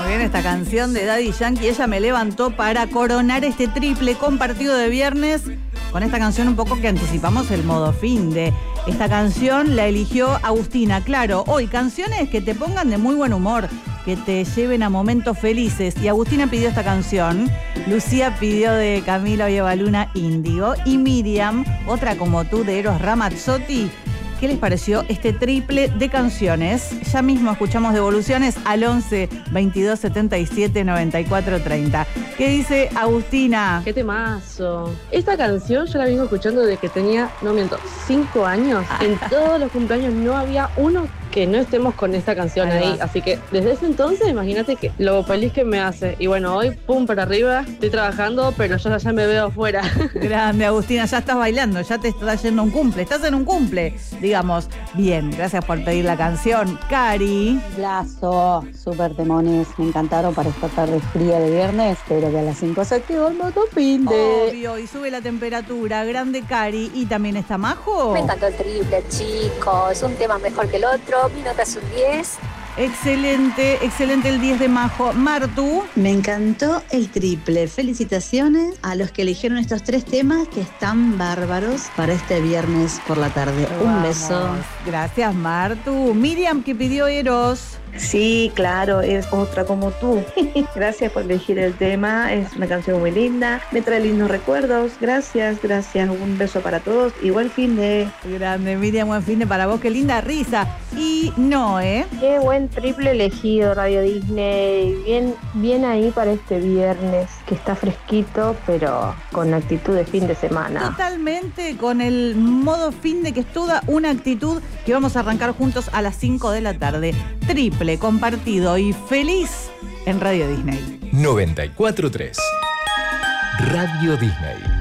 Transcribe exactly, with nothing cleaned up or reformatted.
Muy bien, esta canción de Daddy Yankee, Ella me levantó, para coronar este triple compartido de viernes con esta canción un poco que anticipamos el modo fin de. Esta canción la eligió Agustina. Claro, hoy canciones que te pongan de muy buen humor, que te lleven a momentos felices. Y Agustina pidió esta canción, Lucía pidió de Camila Luna, Índigo, y Miriam, Otra como tú, de Eros Ramazzotti. ¿Qué les pareció este triple de canciones? Ya mismo escuchamos devoluciones al once, veintidós, setenta y siete, noventa y cuatro, treinta. ¿Qué dice Agustina? ¡Qué temazo! Esta canción yo la vengo escuchando desde que tenía, no miento, cinco años. En todos los cumpleaños no había uno que no estemos con esta canción ahí. ahí. Así que desde ese entonces, imagínate que lo feliz que me hace. Y bueno, hoy, pum, para arriba, estoy trabajando, pero yo ya me veo afuera. Grande, Agustina, ya estás bailando, ya te estás yendo a un cumple. Estás en un cumple, digamos. Bien, gracias por pedir la canción. Cari. Lazo, súper temones, me encantaron para esta tarde fría de viernes, pero que a las cinco se activó el modo fin de... Obvio, y sube la temperatura. Grande, Cari. ¿Y también está Majo? Me encantó el triple, chicos. Un tema mejor que el otro. Mi nota es un diez. Excelente, excelente el diez de Majo. Martu. Me encantó el triple. Felicitaciones a los que eligieron estos tres temas que están bárbaros para este viernes por la tarde. Vamos. Un beso. Gracias, Martu. Miriam, que pidió Eros. Sí, claro, es Otra como tú. Gracias por elegir el tema, es una canción muy linda, me trae lindos recuerdos. Gracias, gracias, un beso para todos y buen fin de... Grande, Miriam, buen fin de para vos, qué linda risa. Y Noé. Qué buen triple elegido, Radio Disney. Bien, bien ahí para este viernes, que está fresquito, pero con actitud de fin de semana. Totalmente, con el modo fin de, que es toda una actitud que vamos a arrancar juntos a las cinco de la tarde. Triple, compartido y feliz en Radio Disney. noventa y cuatro punto tres Radio Disney.